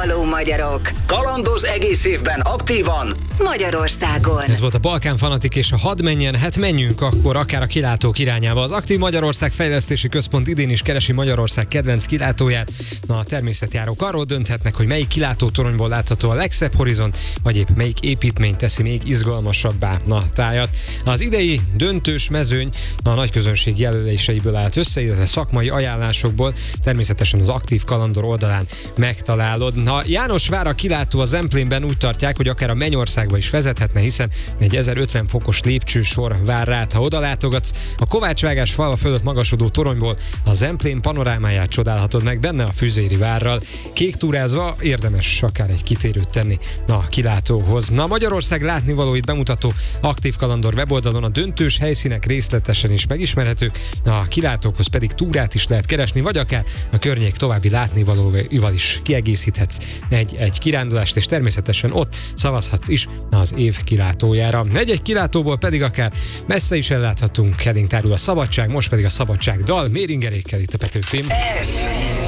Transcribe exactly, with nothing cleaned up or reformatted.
való magyarok. Kalandoz egész évben aktívan Magyarországon. Ez volt a Balkán Fanatik és a Hadd menjen, hát menjünk akkor akár a kilátók irányába. Az Aktív Magyarország Fejlesztési Központ idén is keresi Magyarország kedvenc kilátóját. Na, a természetjárók arról dönthetnek, hogy melyik kilátótoronyból látható a legszebb horizont, vagy épp melyik építmény teszi még izgalmasabbá a tájat. Az idei döntős mezőny a nagyközönség jelöléseiből állt össze, illetve szakmai ajánlásokból, természetesen az Aktív Kalandor oldalán megtalálod. A Jánosvár a kilátó a Zemplénben úgy tartják, hogy akár a Mennyországba is vezethetne, hiszen egy ezerötven fokos lépcsősor vár rád, ha oda látogatsz. A Kovácsvágás falva fölött magasodó toronyból a Zemplén panorámáját csodálhatod meg benne a Füzéri várral. Kék túrázva érdemes akár egy kitérőt tenni a kilátóhoz. Na, Magyarország látnivalóit bemutató Aktív Kalandor weboldalon a döntős helyszínek részletesen is megismerhetők, a kilátókhoz pedig túrát is lehet keresni, vagy akár a környék további látnivalóival is kiegészíthetsz egy, egy kirándulást, és természetesen ott szavazhatsz is az év kilátójára. Egy-egy kilátóból pedig akár messze is elláthatunk. Elénk tárul a szabadság, most pedig a szabadság dal Méringerékkel itt a Petőfim. ez